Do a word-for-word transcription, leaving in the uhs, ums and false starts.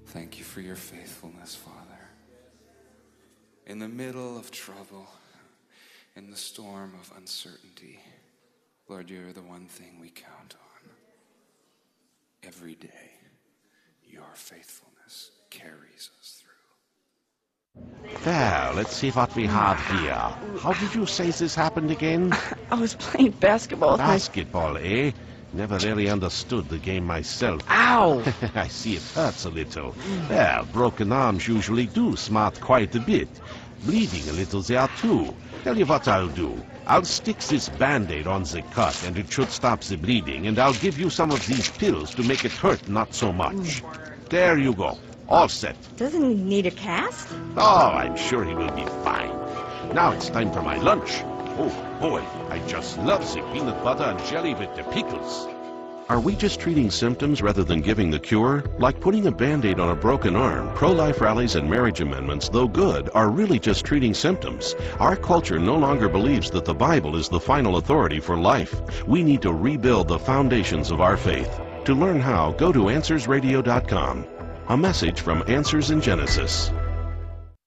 Thank you for your faithfulness, Father. In the middle of trouble, in the storm of uncertainty, Lord, you're the one thing we count on. Every day, your faithfulness carries us through. Well, let's see what we have here. How did you say this happened again? I was playing basketball with Basketball, eh? Never really understood the game myself. Ow! I see it hurts a little. Well, broken arms usually do smart quite a bit. Bleeding a little there too. Tell you what I'll do. I'll stick this Band-Aid on the cut and it should stop the bleeding, and I'll give you some of these pills to make it hurt not so much. There you go. All set. Doesn't he need a cast? Oh, I'm sure he will be fine. Now it's time for my lunch. Oh, boy, I just love the peanut butter and jelly with the pickles. Are we just treating symptoms rather than giving the cure? Like putting a Band-Aid on a broken arm, pro-life rallies and marriage amendments, though good, are really just treating symptoms. Our culture no longer believes that the Bible is the final authority for life. We need to rebuild the foundations of our faith. To learn how, go to answers radio dot com. A message from Answers in Genesis.